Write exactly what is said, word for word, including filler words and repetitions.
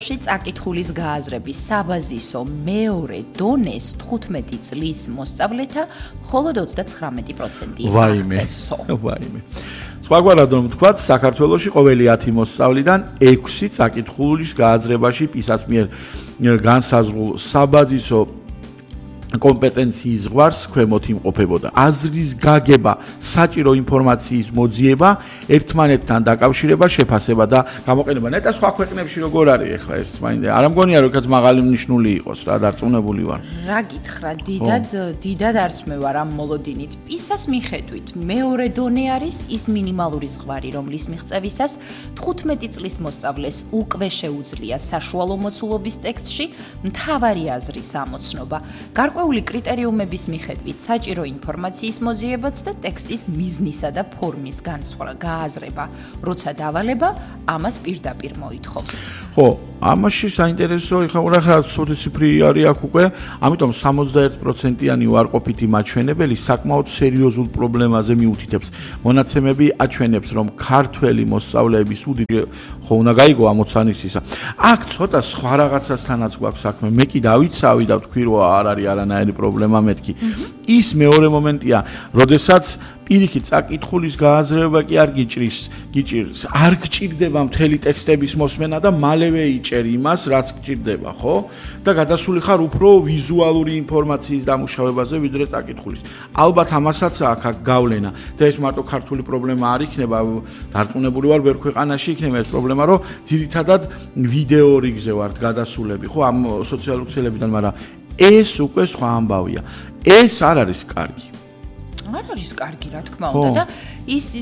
წაკითხulis გააზრების საბაზისო მეორე დონეს თხუთმეტი წლის მოსწავლეთა მხოლოდ ოცდაცხრამეტი პროცენტი აღწევს. ვაიმე. სხვაგვარად რომ ვთქვათ, საქართველოში ყოველი ათი მოსწავლიდან ექვსი წაკითხulis გააზრებაში პისას მიერ განსაზღვრულ საბაზისო კომპეტენციის ზღვარს ქვემოთ იმყოფებოდა. აზრის გაგება, საჭირო ინფორმაციის მოძიება, ერთმანეთთან დაკავშირება, შეფასება და გამოყენება. ნეტა სხვა ქვეყნებში როგორ არის ახლა ეს? მაინდა არ მგონია რომ კაც მაღალი მნიშვნელი იყოს რა, დარწმუნებული ვარ. რა გითხრა, დიდად, დიდად არც მე ვარ ამ მოლოდინით. პისას მიხედვით, მეორე დონე არის ის მინიმალური ზღვარი, რომლის მიღწევისას თხუთმეტი წლის მოსწავლეს უკვე შეუძლია საშუალო მოცულობის ტექსტში მთავარი აზრის ამოცნობა. გარკვეული კრიტერიუმების მიხედვით საჭირო ინფორმაციის მოძიებაც და ტექსტის მიზნისა და ფორმის განსხვავება, გააზრება, როცა დავალება, ამას პირდაპირ მოითხოვს. ხო, ამაში საინტერესო ეხლა რა სოციოფრი არის აქ უკვე, ამიტომ სამოცდაერთი პროცენტიანი უარყოფითი მაჩვენებელი საკმაოდ სერიოზულ პრობლემაზე მიუთითებს. მონაცემები აჩვენებს, რომ ქართველი მოსწავლეების უდიდი ხო უნდა გაიგო ამოცანისისა. აქ ცოტა სხვა რაღაცასთანაც გვაქვს საქმე. მე კი დავიცავი და ვთქვი, რომ არ არის არანაირი პრობლემა მეთქი. ის მეორე მომენტია, როდესაც პირიქით წაკითხulis გააზრება კი არ გიჭრის, გიჭირს, არ გჭირდება მთელი ტექსტების მოსმენა და მალევე იჭერ იმას, რაც გჭირდება, ხო? და გადასული ხარ უფრო ვიზუალური ინფორმაციის დამუშავებაზე, ვიდრე წაკითხulis. ალბათ ამასაც აქ აქ გავლენა და ეს მარტო ქართული პრობლემა არ იქნება, დარწმუნებული ვარ, ვერ ქვეყანაში იქნება ეს პრობლემა, რომ ძირითადად ვიდეო რიგზე ვართ გადასულები, ხო, ამ სოციალურ ქსელებიდან, მაგრამ ეს უკვე სხვა ამბავია. ეს არ არის კარგი. არ არის კარგი, რა თქმა უნდა და ის